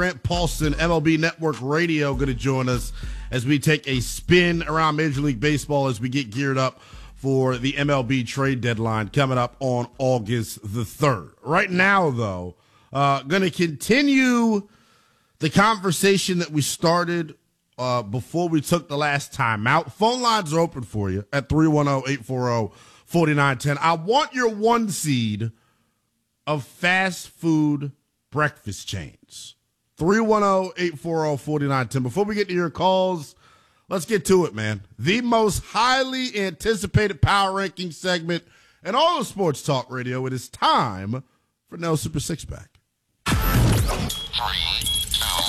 Grant Paulson, MLB Network Radio, going to join us as we take a spin around Major League Baseball as we get geared up for the MLB trade deadline coming up on August the 3rd. Right now, though, going to continue the conversation that we started before we took the last time out. Phone lines are open for you at 310-840-4910. I want your one seed of fast food breakfast chains. 310-840-4910. Before we get to your calls, let's get to it, man. The most highly anticipated power ranking segment in all of sports talk radio. It is time for No Super Six Pack. 3,